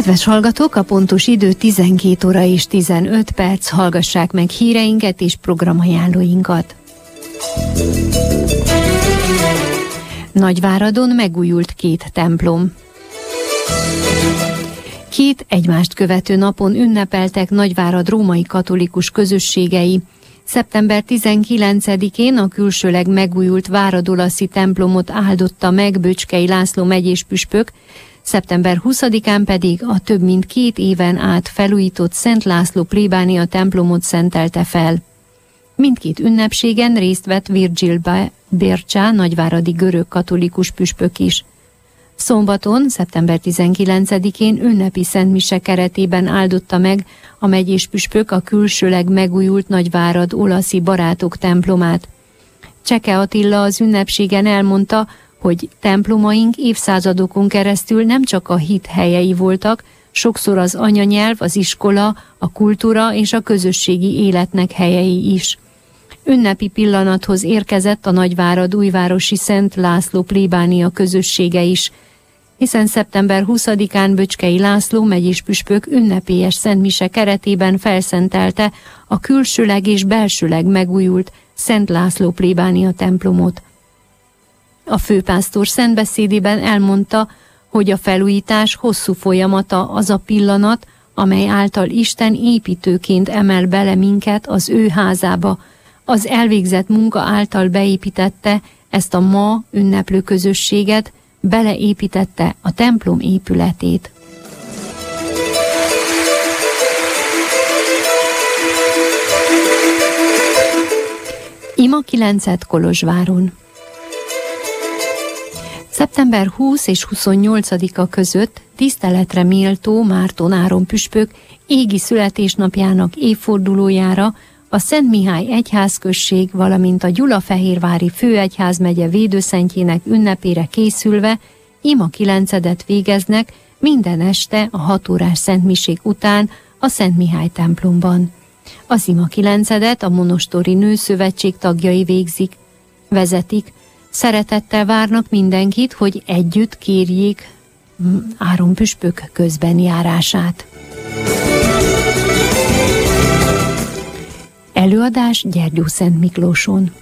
Kedves hallgatók, a pontos idő 12 óra és 15 perc, hallgassák meg híreinket és programajánlóinkat. Nagyváradon megújult 2 templom. 2 egymást követő napon ünnepeltek Nagyvárad római katolikus közösségei. Szeptember 19-én a külsőleg megújult váradolaszi templomot áldotta meg Böcskei László megyés püspök, szeptember 20-án pedig a több mint 2 éven át felújított Szent László plébánia templomot szentelte fel. Mindkét ünnepségen részt vett Virgil Bércsá, nagyváradi görög katolikus püspök is. Szombaton, szeptember 19-én ünnepi szentmise keretében áldotta meg a megyés püspök a külsőleg megújult Nagyvárad olaszi barátok templomát. Cseke Attila az ünnepségen elmondta, hogy templomaink évszázadokon keresztül nem csak a hit helyei voltak, sokszor az anyanyelv, az iskola, a kultúra és a közösségi életnek helyei is. Ünnepi pillanathoz érkezett a Nagyvárad újvárosi Szent László plébánia közössége is, hiszen szeptember 20-án Böcskei László megyés püspök ünnepélyes szentmise keretében felszentelte a külsőleg és belsőleg megújult Szent László plébánia templomot. A főpásztor szentbeszédében elmondta, hogy a felújítás hosszú folyamata az a pillanat, amely által Isten építőként emel bele minket az ő házába. Az elvégzett munka által beépítette ezt a ma ünneplő közösséget, beleépítette a templom épületét. Ima 9 Kolozsváron. Szeptember 20 és 28-a között tiszteletre méltó Márton Áron püspök égi születésnapjának évfordulójára a Szent Mihály egyházközség, valamint a Gyulafehérvári főegyházmegye védőszentjének ünnepére készülve ima 9-et végeznek minden este a 6 órás szentmisék után a Szent Mihály templomban. Az ima 9-et a Monostori Nőszövetség tagjai vezetik. Szeretettel várnak mindenkit, hogy együtt kérjék Áron püspök közbenjárását. Előadás Gyergyószent Miklóson.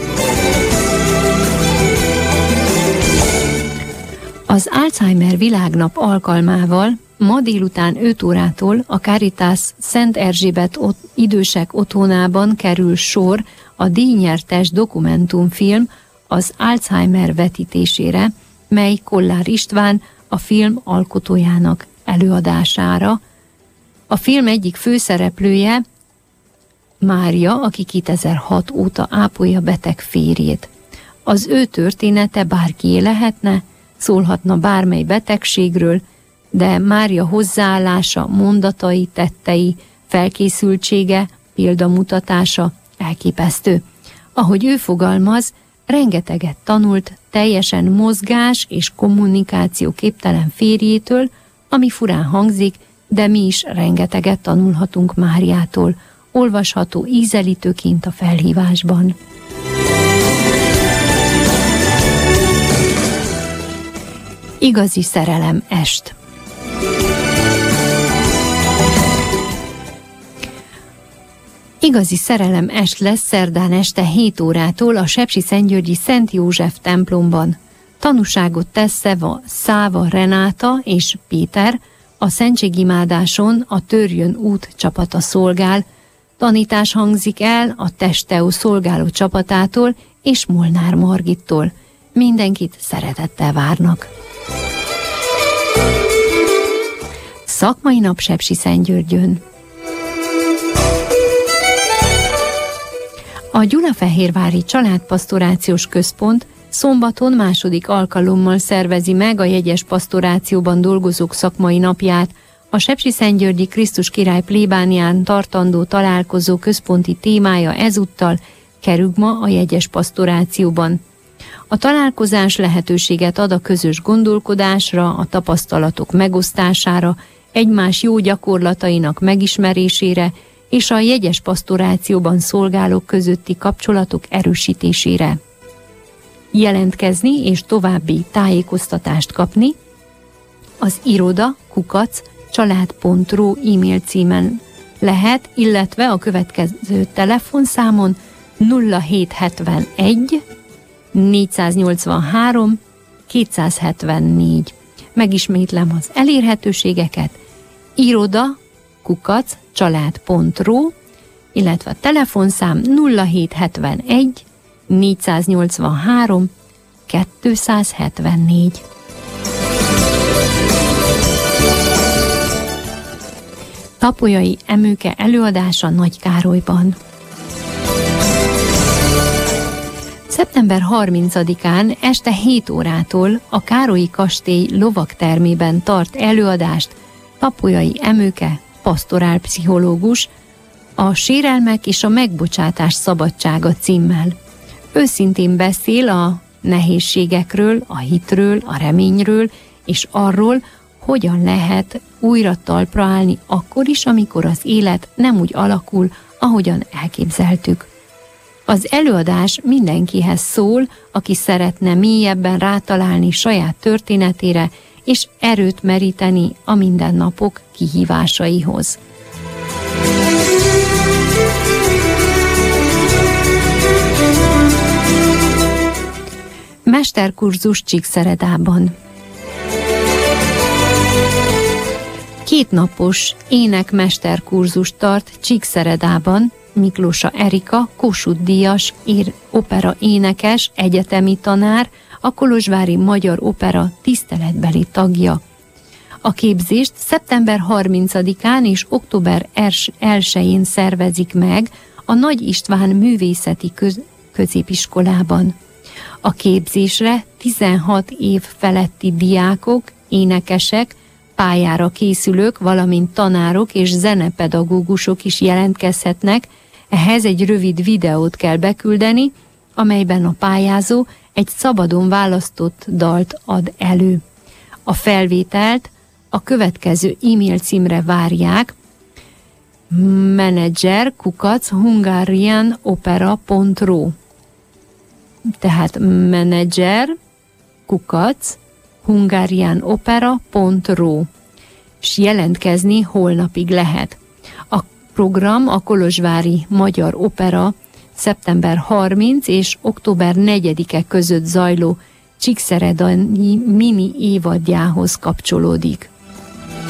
Az Alzheimer világnap alkalmával ma délután 5 órától a Caritas Szent Erzsébet idősek otthonában kerül sor a díjnyertes dokumentumfilm az Alzheimer vetítésére, mely Kollár István, a film alkotójának előadására. A film egyik főszereplője Mária, aki 2006 óta ápolja beteg férjét. Az ő története bárkié lehetne, szólhatna bármely betegségről, de Mária hozzáállása, mondatai, tettei, felkészültsége, példamutatása elképesztő. Ahogy ő fogalmaz, rengeteget tanult teljesen mozgás és kommunikáció képtelen férjétől, ami furán hangzik, de mi is rengeteget tanulhatunk Máriától, olvasható ízelítőként a felhívásban. Igazi szerelem est. Igazi szerelem est lesz szerdán este 7 órától a sepsiszentgyörgyi Szent József templomban. Tanúságot tesz Száva Renáta és Péter, a szentségimádáson a Törjön út csapata szolgál. Tanítás hangzik el a Testeo szolgáló csapatától és Molnár Margittól. Mindenkit szeretettel várnak. Szakmai nap Sepsiszentgyörgyön. A Gyulafehérvári Családpasztorációs Központ szombaton második alkalommal szervezi meg a jegyes pasztorációban dolgozók szakmai napját. A sepsiszentgyörgyi Krisztus király plébánián tartandó találkozó központi témája ezúttal kerugma a jegyes pasztorációban. A találkozás lehetőséget ad a közös gondolkodásra, a tapasztalatok megosztására, egymás jó gyakorlatainak megismerésére és a jegyes pasztorációban szolgálók közötti kapcsolatok erősítésére. Jelentkezni és további tájékoztatást kapni az iroda család.ru e-mail címen lehet, illetve a következő telefonszámon 0771 483 274. Megismétlem az elérhetőségeket: iroda@család.ru, illetve a telefonszám 0771 483 274. Tapolyai Emőke előadása Nagykárolyban. Szeptember 30-án este 7 órától a Károlyi Kastély lovagtermében tart előadást Tapolyai Emőke, pasztorálpszichológus, a Sérelmek és a megbocsátás szabadsága címmel. Őszintén beszél a nehézségekről, a hitről, a reményről, és arról, hogyan lehet újra talpra állni akkor is, amikor az élet nem úgy alakul, ahogyan elképzeltük. Az előadás mindenkihez szól, aki szeretne mélyebben rátalálni saját történetére, és erőt meríteni a mindennapok kihívásaihoz. Mesterkurzus Csíkszeredában. 2 napos énekmesterkurzus tart Csíkszeredában Miklósa Erika, Kossuth-díjas opera énekes, egyetemi tanár, a kolozsvári Magyar Opera tiszteletbeli tagja. A képzést szeptember 30-án és október 1-én szervezik meg a Nagy István Művészeti Középiskolában. A képzésre 16 év feletti diákok, énekesek, pályára készülők, valamint tanárok és zenepedagógusok is jelentkezhetnek. Ehhez egy rövid videót kell beküldeni, amelyben a pályázó egy szabadon választott dalt ad elő. A felvételt a következő e-mail címre várják: manager@hungarianopera.ru, tehát manager@hungarianopera.ru, és jelentkezni holnapig lehet. A program a kolozsvári Magyar Opera szeptember 30 és október 4-e között zajló csíkszeredai mini évadjához kapcsolódik.